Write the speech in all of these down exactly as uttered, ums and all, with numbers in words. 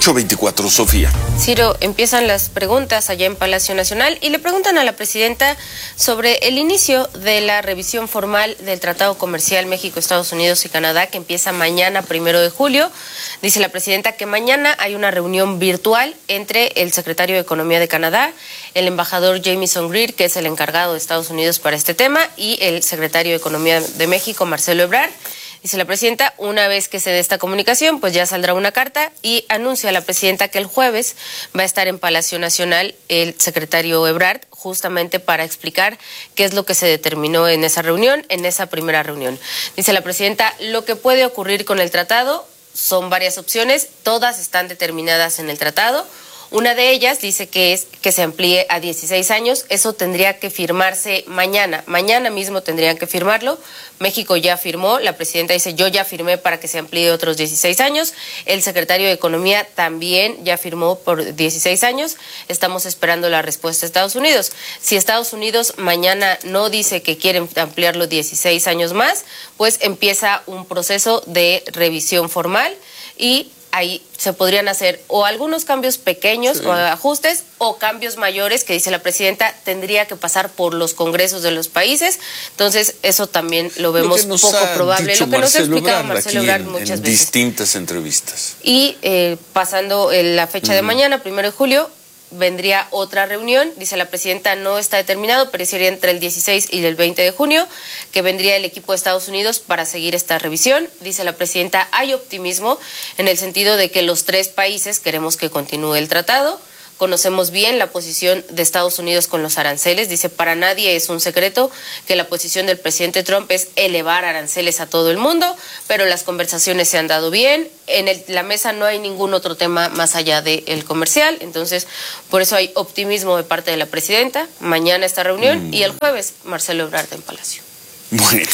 ocho veinticuatro, Sofía. Ciro, empiezan las preguntas allá en Palacio Nacional y le preguntan a la presidenta sobre el inicio de la revisión formal del Tratado Comercial México, Estados Unidos y Canadá, que empieza mañana, primero de julio. Dice la presidenta que mañana hay una reunión virtual entre el secretario de Economía de Canadá, el embajador Jamieson Greer, que es el encargado de Estados Unidos para este tema, y el secretario de Economía de México, Marcelo Ebrard. Dice la presidenta, una vez que se dé esta comunicación, pues ya saldrá una carta y anuncia la presidenta que el jueves va a estar en Palacio Nacional el secretario Ebrard, justamente para explicar qué es lo que se determinó en esa reunión, en esa primera reunión. Dice la presidenta, lo que puede ocurrir con el tratado son varias opciones, todas están determinadas en el tratado. Una de ellas dice que es que se amplíe a dieciséis años, eso tendría que firmarse mañana, mañana mismo tendrían que firmarlo. México ya firmó, la presidenta dice yo ya firmé para que se amplíe otros dieciséis años, el secretario de Economía también ya firmó por dieciséis años, estamos esperando la respuesta de Estados Unidos. Si Estados Unidos mañana no dice que quieren ampliarlo dieciséis años más, pues empieza un proceso de revisión formal y ahí se podrían hacer o algunos cambios pequeños sí. o ajustes o cambios mayores que dice la presidenta tendría que pasar por los congresos de los países. Entonces eso también lo vemos lo poco probable. Lo que nos ha explicado Marcelo Ebrard muchas en veces. Distintas entrevistas. Y eh, pasando eh, la fecha uh-huh. de mañana, primero de julio, vendría otra reunión, dice la presidenta, no está determinado, pero sería entre el dieciséis y el veinte de junio, que vendría el equipo de Estados Unidos para seguir esta revisión. Dice la presidenta, hay optimismo en el sentido de que los tres países queremos que continúe el tratado. Conocemos bien la posición de Estados Unidos con los aranceles. Dice, para nadie es un secreto que la posición del presidente Trump es elevar aranceles a todo el mundo, pero las conversaciones se han dado bien. En el, la mesa no hay ningún otro tema más allá del comercial. Entonces, por eso hay optimismo de parte de la presidenta. Mañana esta reunión mm. y el jueves Marcelo Ebrard en Palacio. Bueno,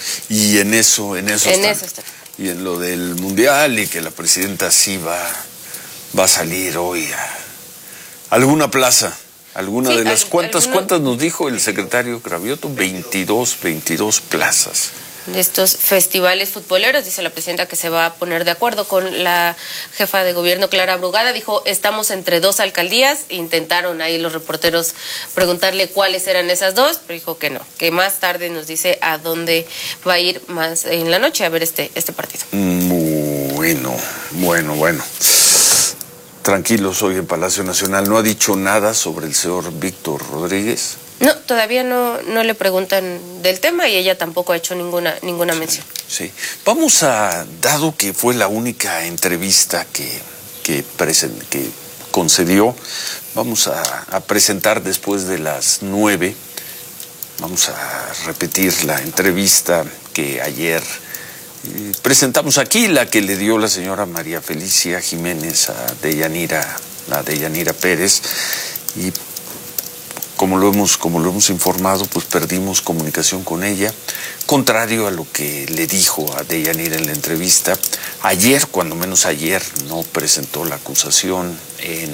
y en eso, en eso en está. Eso está. Y en lo del Mundial y que la presidenta sí va, va a salir hoy a alguna plaza, alguna sí, de las cuantas, alguna... ¿cuántas nos dijo el secretario Cravioto? veintidós, veintidós plazas. De estos festivales futboleros, dice la presidenta que se va a poner de acuerdo con la jefa de gobierno Clara Brugada, dijo, estamos entre dos alcaldías, intentaron ahí los reporteros preguntarle cuáles eran esas dos, pero dijo que no, que más tarde nos dice a dónde va a ir más en la noche a ver este, este partido. Bueno, bueno, bueno. Tranquilos hoy en Palacio Nacional. ¿No ha dicho nada sobre el señor Víctor Rodríguez? No, todavía no, no le preguntan del tema y ella tampoco ha hecho ninguna, ninguna sí, mención. Sí. Vamos a, dado que fue la única entrevista que, que, presen, que concedió, vamos a, a presentar después de las nueve, vamos a repetir la entrevista que ayer presentamos aquí, la que le dio la señora María Felicia Jiménez a Deyanira, a Deyanira Pérez, y como lo hemos, como lo hemos informado, pues perdimos comunicación con ella, contrario a lo que le dijo a Deyanira en la entrevista. Ayer, cuando menos ayer, no presentó la acusación en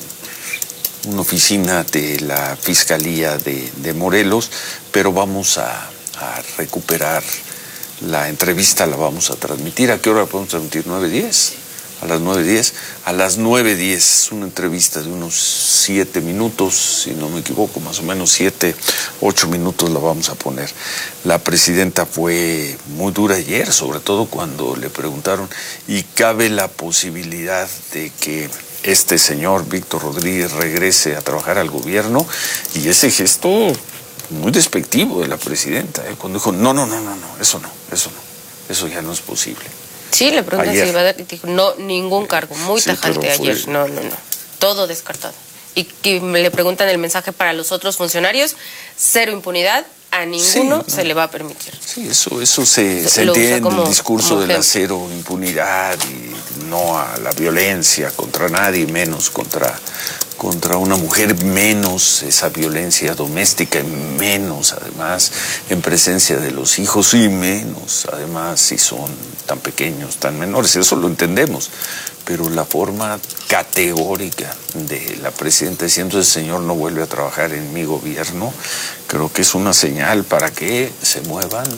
una oficina de la Fiscalía de, de Morelos, pero vamos a, a recuperar la entrevista, la vamos a transmitir. ¿A qué hora la podemos transmitir? ¿nueve diez? A las nueve diez. A las nueve diez, una entrevista de unos siete minutos, si no me equivoco, más o menos siete, ocho minutos la vamos a poner. La presidenta fue muy dura ayer, sobre todo cuando le preguntaron, ¿y cabe la posibilidad de que este señor Víctor Rodríguez regrese a trabajar al gobierno? Y ese gesto muy despectivo de la presidenta, ¿eh? Cuando dijo, no, no, no, no, no, eso no, eso no, eso ya no es posible. Sí, le preguntan si iba a dar, y dijo, no, ningún cargo, muy sí, tajante ayer, fue... no, no, no, todo descartado. Y, y le preguntan el mensaje para los otros funcionarios, cero impunidad, a ninguno sí, no. se le va a permitir. Sí, eso, eso se, se entiende, como, el discurso de la cero impunidad y no a la violencia contra nadie, menos contra... contra una mujer, menos esa violencia doméstica, y menos además en presencia de los hijos, y menos además si son tan pequeños, tan menores, eso lo entendemos, pero la forma categórica de la presidenta diciendo ese señor no vuelve a trabajar en mi gobierno, creo que es una señal para que se muevan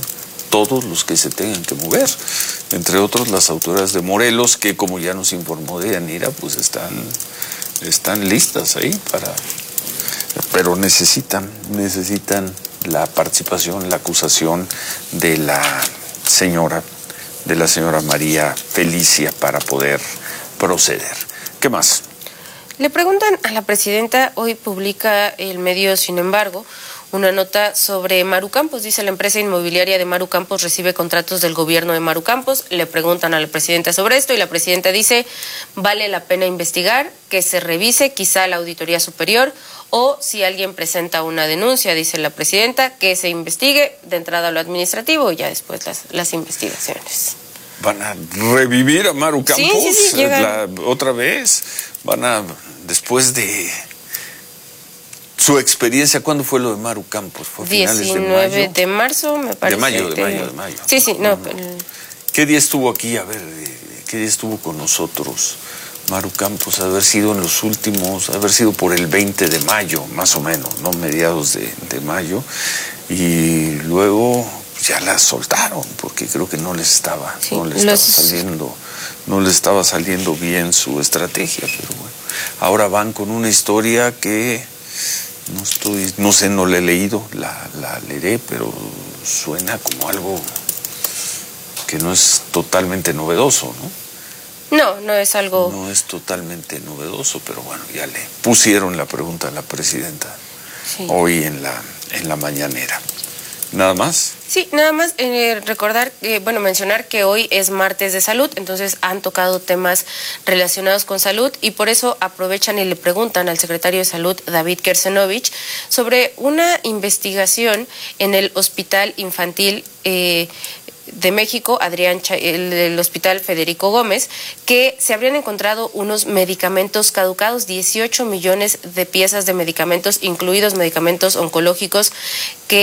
todos los que se tengan que mover, entre otros las autoridades de Morelos, que como ya nos informó Deyanira, pues están, están listas ahí para, pero necesitan, necesitan la participación, la acusación de la señora, de la señora María Felicia para poder proceder. ¿Qué más? Le preguntan a la presidenta, hoy publica el medio, sin embargo, una nota sobre Maru Campos. Dice: la empresa inmobiliaria de Maru Campos recibe contratos del gobierno de Maru Campos. Le preguntan a la presidenta sobre esto y la presidenta dice: vale la pena investigar, que se revise quizá la Auditoría Superior, o si alguien presenta una denuncia, dice la presidenta, que se investigue de entrada lo administrativo y ya después las, las investigaciones. ¿Van a revivir a Maru Campos? Sí, sí, sí, la, otra vez? ¿Van a, después de su experiencia, cuándo fue lo de Maru Campos? ¿Fue a finales de mayo? diecinueve de marzo, me parece. De mayo, de mayo, de mayo. Sí, sí, no. no, no. ¿Qué día estuvo aquí? A ver, ¿qué día estuvo con nosotros Maru Campos? Haber sido en los últimos, haber sido por el veinte de mayo, más o menos, ¿no? Mediados de, de mayo. Y luego ya la soltaron, porque creo que no les estaba, sí, no les los... estaba saliendo, no les estaba saliendo bien su estrategia, pero bueno. Ahora van con una historia que no estoy, no sé, no la he leído, la, la leeré, pero suena como algo que no es totalmente novedoso, ¿no? No, no es algo... No es totalmente novedoso, pero bueno, ya le pusieron la pregunta a la presidenta, sí, hoy en la, en la mañanera. ¿Nada más? Sí, nada más eh, recordar, eh, bueno, mencionar que hoy es martes de salud, entonces han tocado temas relacionados con salud y por eso aprovechan y le preguntan al secretario de Salud, David Kersenovich, sobre una investigación en el Hospital Infantil eh, de México, Adrián, el, el Hospital Federico Gómez, que se habrían encontrado unos medicamentos caducados, dieciocho millones de piezas de medicamentos, incluidos medicamentos oncológicos, que